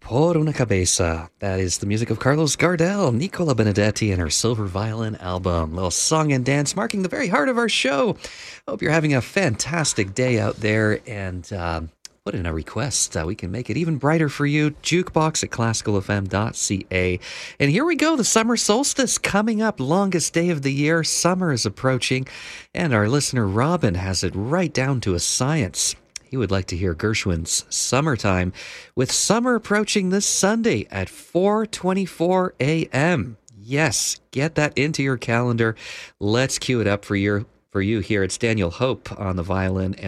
Por una cabeza. That is the music of Carlos Gardel, Nicola Benedetti, and her Silver Violin album. Little song and dance marking the very heart of our show. Hope you're having a fantastic day out there, and put in a request. We can make it even brighter for you. Jukebox at classicalfm.ca. And here we go. The summer solstice coming up. Longest day of the year. Summer is approaching. And our listener Robin has it right down to a science. He would like to hear Gershwin's Summertime, with summer approaching this Sunday at 4:24 a.m. Yes, get that into your calendar. Let's cue it up for you here. It's Daniel Hope on the violin and